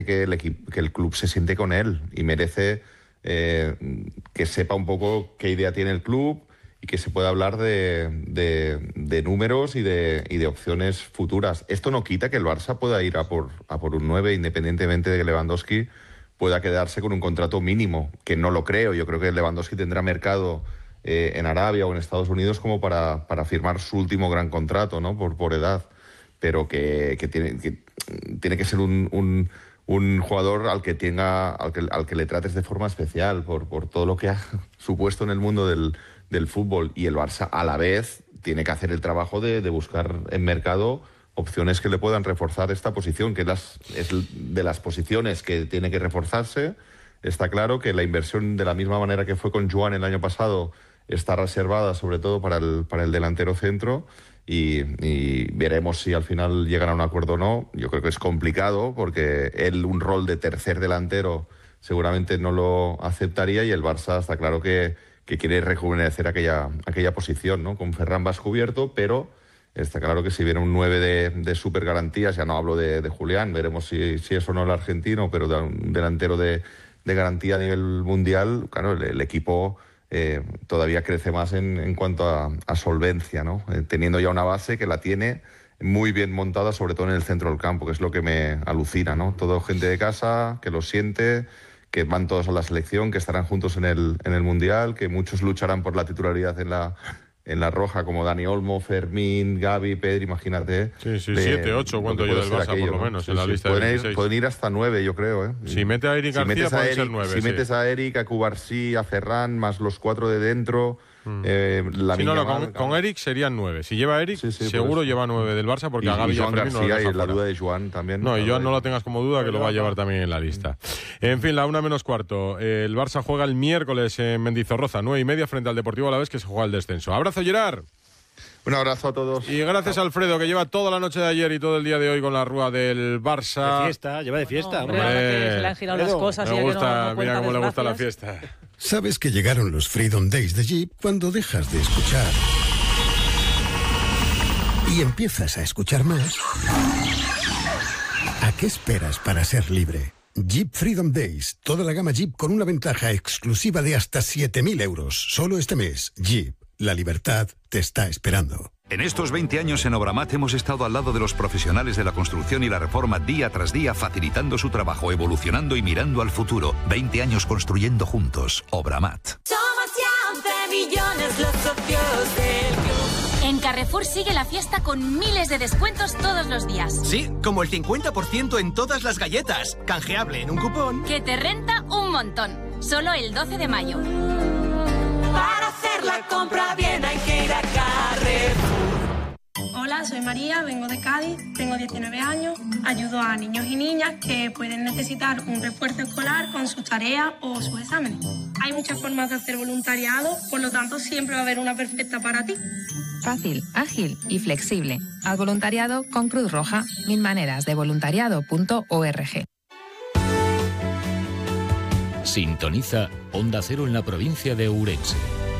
que el club se siente con él y merece que sepa un poco qué idea tiene el club y que se pueda hablar de números y de opciones futuras. Esto no quita que el Barça pueda ir a por un 9, independientemente de que Lewandowski pueda quedarse con un contrato mínimo, que no lo creo. Yo creo que Lewandowski tendrá mercado en Arabia o en Estados Unidos como para firmar su último gran contrato, ¿no? Por edad, pero que tiene que ser un jugador al que le trates de forma especial por todo lo que ha supuesto en el mundo del fútbol. Y el Barça a la vez tiene que hacer el trabajo de buscar en mercado opciones que le puedan reforzar esta posición, que es de las posiciones que tiene que reforzarse. Está claro que la inversión, de la misma manera que fue con Joan el año pasado, está reservada sobre todo para el delantero centro, y veremos si al final llegan a un acuerdo o no. Yo creo que es complicado porque él un rol de tercer delantero seguramente no lo aceptaría, y el Barça está claro que quiere rejuvenecer aquella posición, ¿no? Con Ferran vas cubierto, pero está claro que si viene un 9 de super garantías, ya no hablo de Julián, veremos si es o no el argentino, pero de un delantero de garantía a nivel mundial, claro, el equipo todavía crece más en cuanto a solvencia, ¿no? Teniendo ya una base que la tiene muy bien montada, sobre todo en el centro del campo, que es lo que me alucina, ¿no? Todo gente de casa, que lo siente, que van todos a la selección, que estarán juntos en el Mundial, que muchos lucharán por la titularidad en la roja, como Dani Olmo, Fermín, Gavi, Pedri, imagínate. Sí, 7, 8, cuánto yo del Barça, aquello, por lo menos, en la lista de 16. Pueden ir hasta 9, yo creo, ¿eh? Si mete a Eric García, puede ser 9. Si metes a Eric, a Cubarsí, a Ferran, más los 4 de dentro... con Eric serían 9. Si lleva a Eric, seguro lleva 9 del Barça, porque a Gavi y a Fermín no lo deja y la duda de Joan también. No, y Joan no la tengas como duda, que lo va a llevar también en la lista. En fin, la 1:15. El Barça juega el miércoles en Mendizorroza, 9:30, frente al Deportivo Alavés, que se juega el descenso. Abrazo, Gerard. Un abrazo a todos. Y gracias a Alfredo, que lleva toda la noche de ayer y todo el día de hoy con la rúa del Barça. De fiesta, lleva de fiesta. Hombre, que se le han girado las cosas. Me gusta, no mira cómo le gusta la fiesta. Sabes que llegaron los Freedom Days de Jeep cuando dejas de escuchar y empiezas a escuchar más. ¿A qué esperas para ser libre? Jeep Freedom Days, toda la gama Jeep con una ventaja exclusiva de hasta 7.000 euros. Solo este mes. Jeep, la libertad te está esperando. En estos 20 años en Obramat hemos estado al lado de los profesionales de la construcción y la reforma día tras día, facilitando su trabajo, evolucionando y mirando al futuro. 20 años construyendo juntos. Obramat. Somos ya 11 millones los socios del club. En Carrefour sigue la fiesta con miles de descuentos todos los días. Sí, como el 50% en todas las galletas. Canjeable en un cupón que te renta un montón. Solo el 12 de mayo. Para hacer la compra bien hay que ir a Carrefour. Hola, soy María, vengo de Cádiz, tengo 19 años, ayudo a niños y niñas que pueden necesitar un refuerzo escolar con sus tareas o sus exámenes. Hay muchas formas de hacer voluntariado, por lo tanto siempre va a haber una perfecta para ti. Fácil, ágil y flexible. Haz voluntariado con Cruz Roja. 1000 maneras de voluntariado.org. Sintoniza Onda Cero en la provincia de Ourense.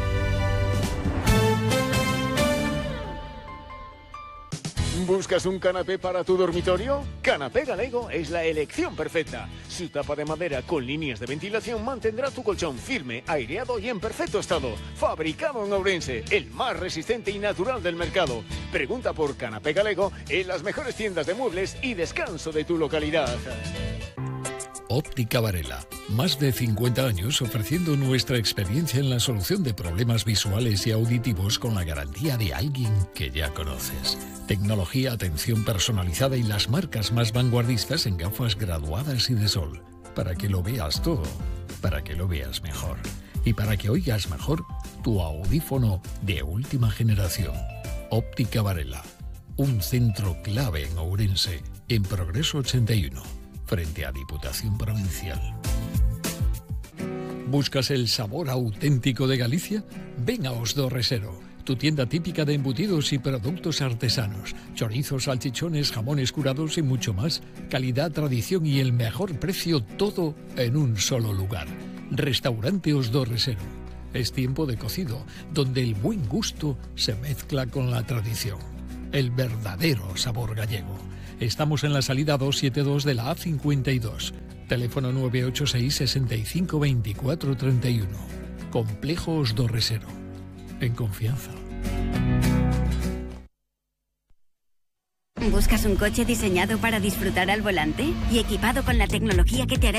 ¿Buscas un canapé para tu dormitorio? Canapé Galego es la elección perfecta. Su tapa de madera con líneas de ventilación mantendrá tu colchón firme, aireado y en perfecto estado. Fabricado en Ourense, el más resistente y natural del mercado. Pregunta por Canapé Galego en las mejores tiendas de muebles y descanso de tu localidad. Óptica Varela. Más de 50 años ofreciendo nuestra experiencia en la solución de problemas visuales y auditivos con la garantía de alguien que ya conoces. Tecnología, atención personalizada y las marcas más vanguardistas en gafas graduadas y de sol. Para que lo veas todo, para que lo veas mejor. Y para que oigas mejor, tu audífono de última generación. Óptica Varela. Un centro clave en Ourense, en Progreso 81. Frente a Diputación Provincial. ¿Buscas el sabor auténtico de Galicia? Ven a Os do Resero, tu tienda típica de embutidos y productos artesanos. Chorizos, salchichones, jamones curados y mucho más. Calidad, tradición y el mejor precio, todo en un solo lugar. Restaurante Os do Resero. Es tiempo de cocido, donde el buen gusto se mezcla con la tradición. El verdadero sabor gallego. Estamos en la salida 272 de la A52. Teléfono 986 65 24 31. Complejos Dorresero. En confianza. ¿Buscas un coche diseñado para disfrutar al volante y equipado con la tecnología que te hará